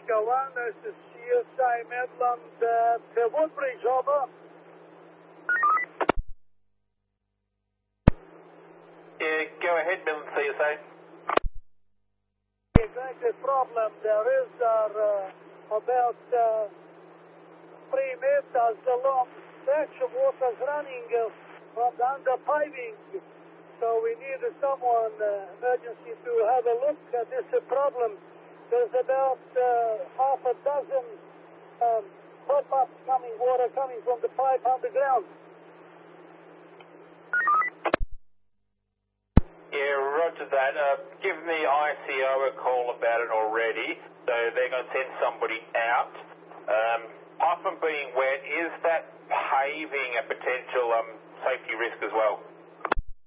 Oscar 1, this is CSI Midland to Woodbridge, over. Yeah, go ahead, Midland CSA. Exactly, problem there is about 3 meters long stretch of water running from the under piping. So we need someone, emergency, to have a look at this problem. There's about half a dozen pop-ups water coming from the pipe underground. Yeah, roger that. Give the ICO a call about it already, so they're going to send somebody out. Apart from being wet, is that paving a potential safety risk as well?